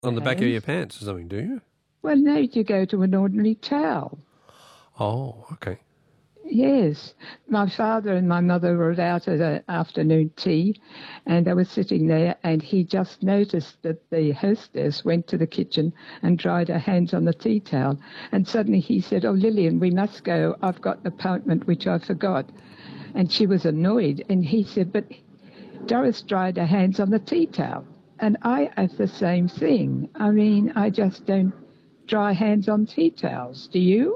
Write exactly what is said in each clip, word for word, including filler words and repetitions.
on the back of hands. your pants or something, do you? Well, no, you go to an ordinary towel. Oh, okay. Yes. My father and my mother were out at an afternoon tea, and they were sitting there, and he just noticed that the hostess went to the kitchen and dried her hands on the tea towel. And suddenly he said, "Oh, Lillian, we must go. I've got an appointment which I forgot." And she was annoyed, and he said, "But Doris dried her hands on the tea towel." And I have the same thing. I mean, I just don't dry hands on tea towels. Do you?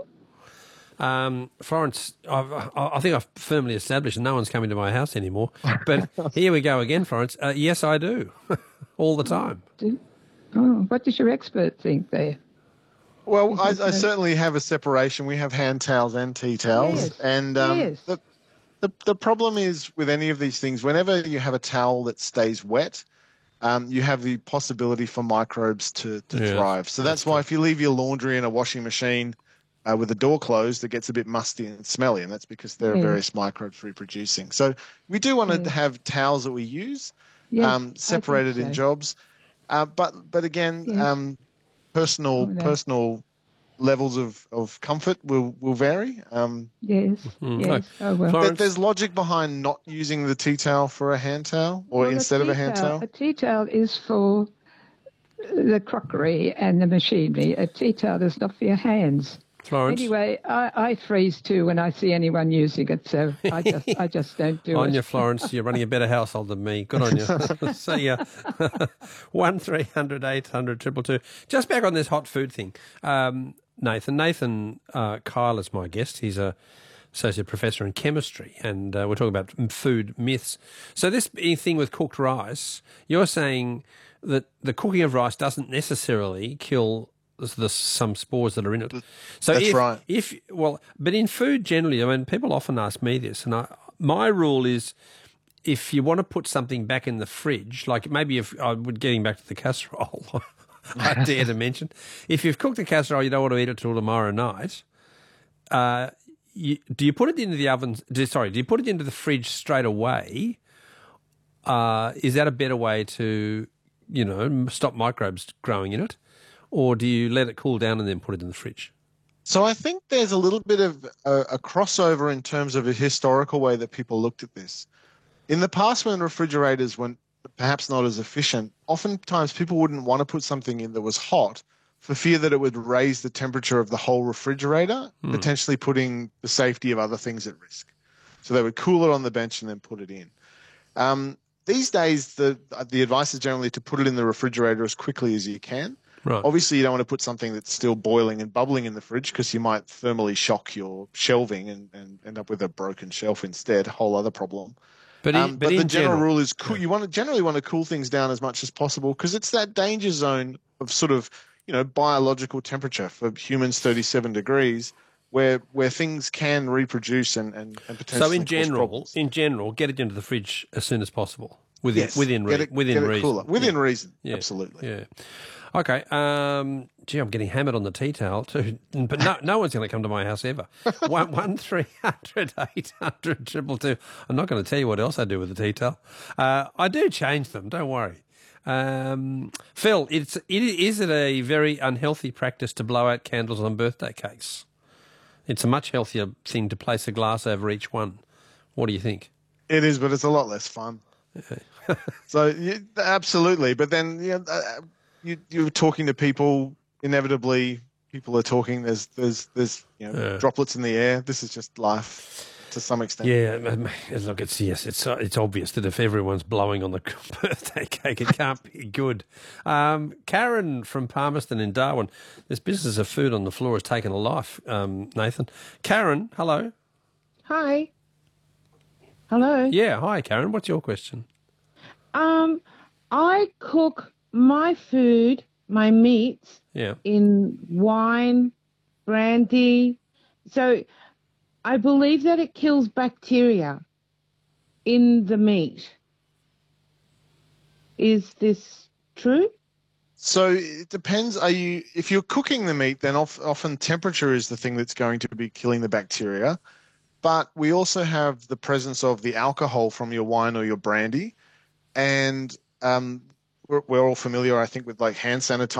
Um, Florence, I've, I I think I've firmly established no one's coming to my house anymore. But here we go again, Florence. Uh, yes, I do. All the time. Do, oh, what does your expert think there? Well, I, I certainly have a separation. We have hand towels and tea towels. Yes, And um, yes. the, the, the problem is with any of these things, whenever you have a towel that stays wet, um, you have the possibility for microbes to, to Yeah, thrive. So that's, that's why true. if you leave your laundry in a washing machine uh, with the door closed, it gets a bit musty and smelly, and that's because there are Yes. various microbes reproducing. So we do want to Yes. have towels that we use Yes, um, I think separated in so. jobs. Uh, but but again, Yes. um, personal Oh, no. personal levels of, of comfort will, will vary. Um, Yes, Mm, yes. okay. Oh, well. there, Florence, there's logic behind not using the tea towel for a hand towel or Well, instead of a tea hand towel, towel. a tea towel is for the crockery and the machinery. A tea towel is not for your hands. Florence, Anyway, I, I freeze too when I see anyone using it, so I just I just don't do on it. you, Florence. You're running a better household than me. Good on you. See ya. One three hundred eight hundred triple two. Just back on this hot food thing. Um, Nathan, Nathan uh, Kyle is my guest. He's a associate professor in chemistry, and uh, we're talking about food myths. So this thing with cooked rice, you're saying that the cooking of rice doesn't necessarily kill the, some spores that are in it. So That's if, right. If well, but in food generally, I mean, people often ask me this, and I, my rule is, if you want to put something back in the fridge, like maybe if I would getting back to the casserole, I dare to mention, if you've cooked the casserole, you don't want to eat it till tomorrow night. Uh, you, do you put it into the oven? Do, sorry, do you put it into the fridge straight away? Uh, is that a better way to, you know, stop microbes growing in it, or do you let it cool down and then put it in the fridge? So I think there's a little bit of a, a crossover in terms of a historical way that people looked at this. In the past, when refrigerators were perhaps not as efficient, oftentimes people wouldn't want to put something in that was hot for fear that it would raise the temperature of the whole refrigerator, Hmm. potentially putting the safety of other things at risk. So they would cool it on the bench and then put it in. Um, these days, the the advice is generally to put it in the refrigerator as quickly as you can. Right. Obviously, you don't want to put something that's still boiling and bubbling in the fridge because you might thermally shock your shelving and, and end up with a broken shelf instead, a whole other problem. But in, Um, but but in the general, general, rule is cool, you want to generally want to cool things down as much as possible because it's that danger zone of sort of, you know, biological temperature for humans, thirty-seven degrees, where where things can reproduce and, and, and potentially so in cause general, problems. in general, get it into the fridge as soon as possible, within Yes, within get re- it, within get it reason. cooler. Within Yeah. reason, Yeah. absolutely. Yeah. Okay. Um, gee, I'm getting hammered on the tea towel too, but no, no one's going to come to my house ever. One one three hundred eight hundred triple two. I'm not going to tell you what else I do with the tea towel. Uh, I do change them. Don't worry. Um, Phil, it's it is it a very unhealthy practice to blow out candles on birthday cakes? It's a much healthier thing to place a glass over each one. What do you think? It is, but it's a lot less fun. So yeah, absolutely, but then you know, uh, you you're talking to people. Inevitably, people are talking. There's there's there's you know Yeah. droplets in the air. This is just life to some extent. Yeah, um, look, it's yes, it's uh, it's obvious that if everyone's blowing on the birthday cake, it can't be good. Um, Karen from Palmerston in Darwin, this business of food on the floor has taken a life. Um, Nathan, Karen, hello. Hi. Hello. Yeah, hi, Karen. What's your question? Um, I cook my food, my meats, Yeah. in wine, brandy. So I believe that it kills bacteria in the meat. Is this true? So it depends. Are you if you're cooking the meat, then of, often temperature is the thing that's going to be killing the bacteria. But we also have the presence of the alcohol from your wine or your brandy, and um, we're, we're all familiar, I think, with like hand sanitizer.